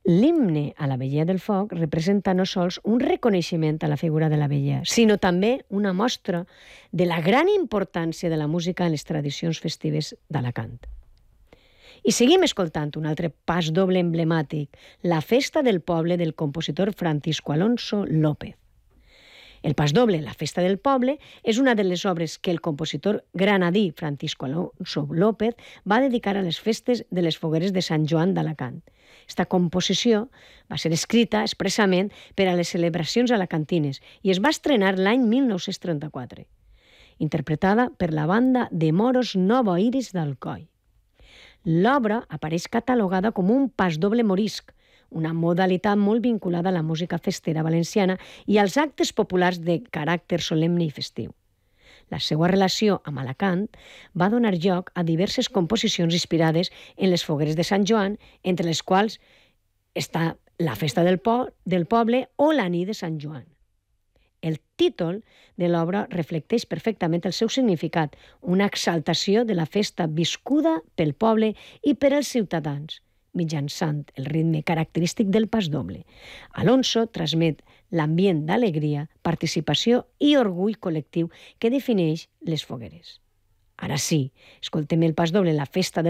L'himne a la Vegueria del Foc representa no sols un reconeixement a la figura de la veguera, sinó també una mostra de la gran importància de la música en les tradicions festives d'Alacant. I seguim escoltant un altre pas doble emblemàtic, la Festa del Poble del compositor Francisco Alonso López. El pas doble, la Festa del Poble, és una de les obres que el compositor granadí Francisco Alonso López va dedicar a les festes de les fogueres de Sant Joan d'Alacant. Esta composició va ser escrita expressament per a les celebracions alacantines i es va estrenar l'any 1934, interpretada per la banda de moros Novo Iris d'Alcoi. L'obra apareix catalogada com un pasdoble morisc, una modalitat molt vinculada a la música festera valenciana i als actes populars de caràcter solemne i festiu. La seva relació amb Alacant va donar lloc a diverses composicions inspirades en les fogueres de Sant Joan, entre les quals està la Festa del Poble o la nit de Sant Joan. El títol de l'obra reflecteix perfectament el seu significat, una exaltació de la festa viscuda pel poble i per als ciutadans, mitjançant el ritme característic del pasdoble. Alonso transmet l'ambient d'alegria, participació i orgull col·lectiu que defineix les fogueres. Ara sí, escoltem el pasdoble, la Festa del